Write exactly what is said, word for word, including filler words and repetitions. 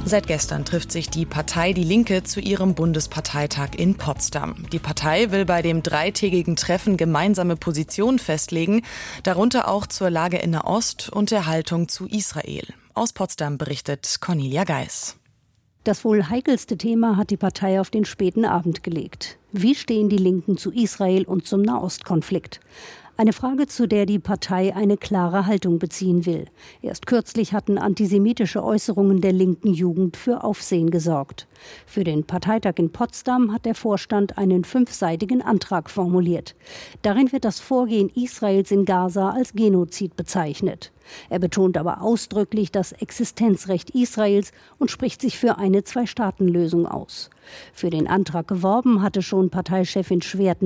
Seit gestern trifft sich die Partei Die Linke zu ihrem Bundesparteitag in Potsdam. Die Partei will bei dem dreitägigen Treffen gemeinsame Positionen festlegen, darunter auch zur Lage in Nahost und der Haltung zu Israel. Aus Potsdam berichtet Cornelia Geis. Das wohl heikelste Thema hat die Partei auf den späten Abend gelegt. Wie stehen die Linken zu Israel und zum Nahostkonflikt? Eine Frage, zu der die Partei eine klare Haltung beziehen will. Erst kürzlich hatten antisemitische Äußerungen der linken Jugend für Aufsehen gesorgt. Für den Parteitag in Potsdam hat der Vorstand einen fünfseitigen Antrag formuliert. Darin wird das Vorgehen Israels in Gaza als Genozid bezeichnet. Er betont aber ausdrücklich das Existenzrecht Israels und spricht sich für eine Zwei-Staaten-Lösung aus. Für den Antrag geworben hatte schon Parteichefin Schwert